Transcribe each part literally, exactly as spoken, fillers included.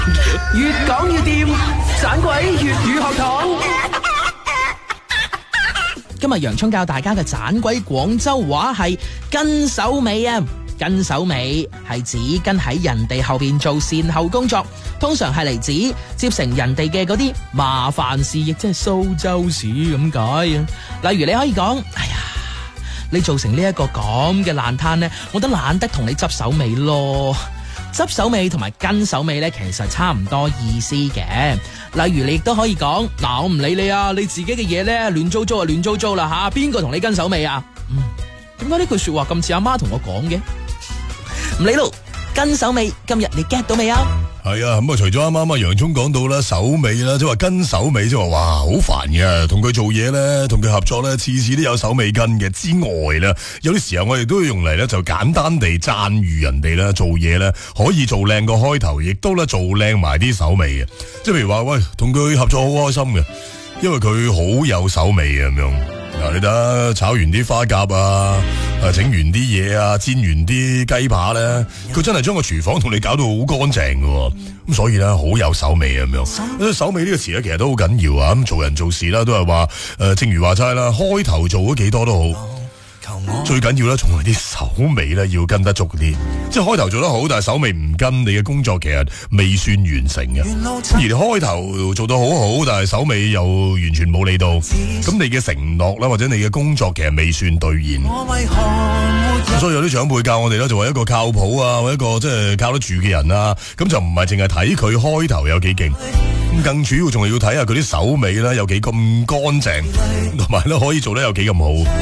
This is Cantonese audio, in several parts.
越講越掂，盞鬼粵語學堂。今日洋蔥教大家嘅盞鬼廣州話係跟手尾啊！跟手尾係指跟喺人哋後邊做善後工作，通常係嚟指接成人哋嘅嗰啲麻煩事，亦即係蘇州屎咁解啊！例如你可以講：哎呀，你做成呢一個咁嘅爛攤呢，我都懶得同你執手尾咯。執手尾同埋跟手尾咧，其實差唔多意思嘅。例如你亦都可以講：嗱，我唔理你啊，你自己嘅嘢咧亂糟糟就亂糟糟啦吓，邊個同你跟手尾啊？嗯，點解呢句說話咁似阿媽同我講嘅？唔理咯，跟手尾，今日你 get 到未啊？ 係啊，咁啊，除咗啱啱啊洋蔥講到啦，手尾啦，即係話跟手尾，即係話哇，好煩嘅，同佢做嘢咧，同佢合作咧，次次都有手尾跟嘅之外啦，有啲時候我哋都要用嚟咧，就簡單地讚譽人哋啦，做嘢咧可以做靚個開頭，亦都咧做靚埋啲手尾嘅，即係譬如話喂，同佢合作好開心嘅，因為佢好有手尾嘅咁樣。嗱，你睇下炒完啲花甲啊，誒整完啲嘢啊，煎完啲雞扒咧，佢真係將個廚房同你搞到好乾淨嘅，咁所以咧好有手尾咁樣。手尾呢個詞咧其實都好緊要啊，咁做人做事啦都係話，誒正如話齋啦，開頭做咗幾多都好。最緊要咧，仲係啲手尾咧要跟得足啲，即係開頭做得好，但係手尾唔跟，你嘅工作其實未算完成嘅。而你開頭做到好好，但係手尾又完全冇理到，咁你嘅承諾啦，或者你嘅工作其實未算兌現。咁所以有啲長輩教我哋咧，就話一個靠譜啊，或者一個即係靠得住嘅人啊，咁就唔係淨係睇佢開頭有幾勁，咁更主要仲係要睇下佢啲手尾啦，有幾咁乾淨，同埋咧可以做得有幾咁好。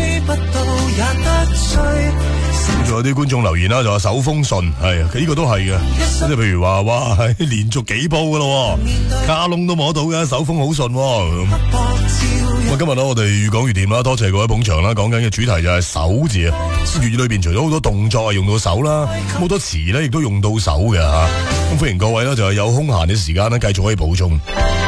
仲有啲觀眾留言啦，就話手風順，係啊，佢呢個都係嘅，即係譬如話哇，連續幾鋪噶咯，卡窿都摸到嘅，手風好順。咁今日咧，我哋越講越掂啦，多謝各位捧場啦。講緊嘅主題就係手字啊，粵語裏邊除咗好多動作係用到手啦，好多詞咧亦都用到手嘅吓。咁歡迎各位咧，就係有空閒嘅時間咧，繼續可以補充。